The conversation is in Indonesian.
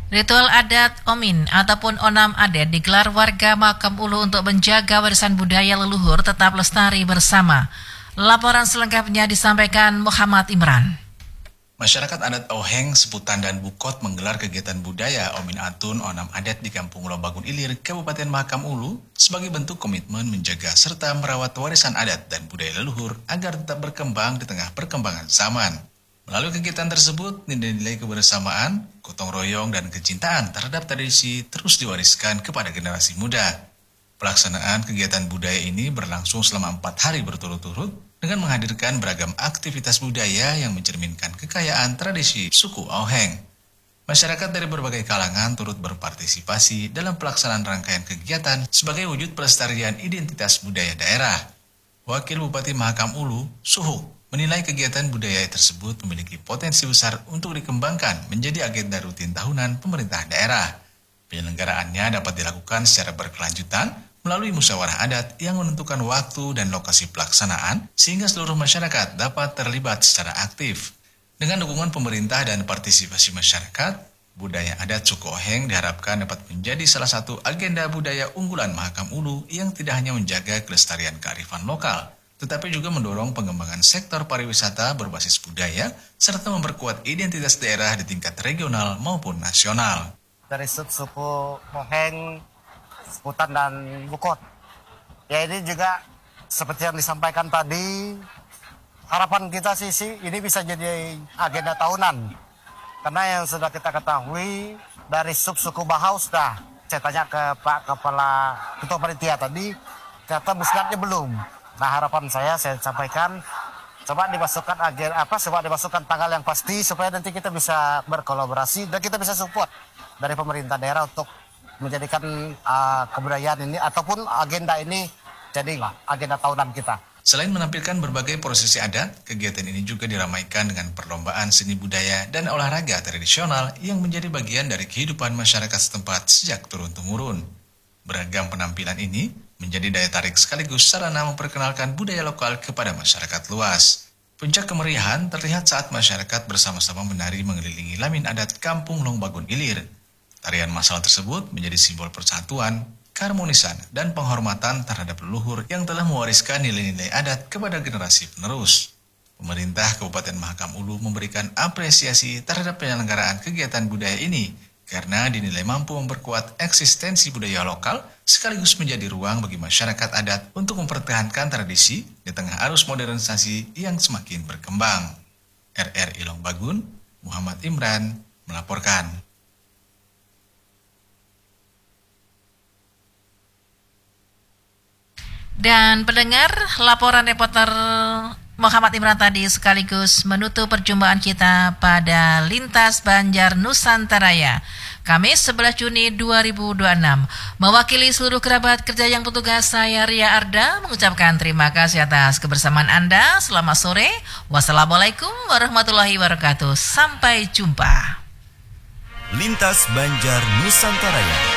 Ritual adat Omin ataupun Onam Adet digelar warga Makam Ulu untuk menjaga warisan budaya leluhur tetap lestari bersama. Laporan selengkapnya disampaikan Muhammad Imran. Masyarakat adat Oheng, Seputan, dan Bukot menggelar kegiatan budaya Omin Atun Onam Adet di Kampung Lombagun Ilir, Kabupaten Makam Ulu, sebagai bentuk komitmen menjaga serta merawat warisan adat dan budaya leluhur agar tetap berkembang di tengah perkembangan zaman. Melalui kegiatan tersebut, nilai-nilai kebersamaan, gotong royong, dan kecintaan terhadap tradisi terus diwariskan kepada generasi muda. Pelaksanaan kegiatan budaya ini berlangsung selama 4 hari berturut-turut dengan menghadirkan beragam aktivitas budaya yang mencerminkan kekayaan tradisi suku Oheng. Masyarakat dari berbagai kalangan turut berpartisipasi dalam pelaksanaan rangkaian kegiatan sebagai wujud pelestarian identitas budaya daerah. Wakil Bupati Mahakam Ulu, Suhuk, menilai kegiatan budaya tersebut memiliki potensi besar untuk dikembangkan menjadi agenda rutin tahunan pemerintah daerah. Penyelenggaraannya dapat dilakukan secara berkelanjutan melalui musyawarah adat yang menentukan waktu dan lokasi pelaksanaan sehingga seluruh masyarakat dapat terlibat secara aktif. Dengan dukungan pemerintah dan partisipasi masyarakat, budaya adat suku Oheng diharapkan dapat menjadi salah satu agenda budaya unggulan Mahakam Ulu yang tidak hanya menjaga kelestarian kearifan lokal, tetapi juga mendorong pengembangan sektor pariwisata berbasis budaya serta memperkuat identitas daerah di tingkat regional maupun nasional. Dari suku Oheng, Seputan, dan Bukot. Ya, ini juga seperti yang disampaikan tadi, harapan kita sih ini bisa jadi agenda tahunan. Karena yang sudah kita ketahui dari suku Bahau sudah, saya tanya ke Pak Kepala Ketua Panitia tadi, ternyata musnahnya belum. Nah, harapan saya sampaikan coba dimasukkan coba dimasukkan tanggal yang pasti supaya nanti kita bisa berkolaborasi dan kita bisa support dari pemerintah daerah untuk menjadikan kebudayaan ini ataupun agenda ini jadi agenda tahunan kita. Selain menampilkan berbagai prosesi adat, kegiatan ini juga diramaikan dengan perlombaan seni budaya dan olahraga tradisional yang menjadi bagian dari kehidupan masyarakat setempat sejak turun-temurun. Beragam penampilan ini menjadi daya tarik sekaligus sarana memperkenalkan budaya lokal kepada masyarakat luas. Puncak kemeriahan terlihat saat masyarakat bersama-sama menari mengelilingi lamin adat Kampung Lombagun Ilir. Tarian massal tersebut menjadi simbol persatuan, keharmonisan, dan penghormatan terhadap leluhur yang telah mewariskan nilai-nilai adat kepada generasi penerus. Pemerintah Kabupaten Mahakam Ulu memberikan apresiasi terhadap penyelenggaraan kegiatan budaya ini karena dinilai mampu memperkuat eksistensi budaya lokal sekaligus menjadi ruang bagi masyarakat adat untuk mempertahankan tradisi di tengah arus modernisasi yang semakin berkembang. RRI Lombagun, Muhammad Imran melaporkan. Dan pendengar, laporan reporter Muhammad Imran tadi sekaligus menutup perjumpaan kita pada Lintas Banjar Nusantaraya, Kamis 11 Juni 2026. Mewakili seluruh kerabat kerja yang bertugas, saya Ria Arda mengucapkan terima kasih atas kebersamaan Anda. Selamat sore. Wassalamualaikum warahmatullahi wabarakatuh. Sampai jumpa. Lintas Banjar Nusantaraya.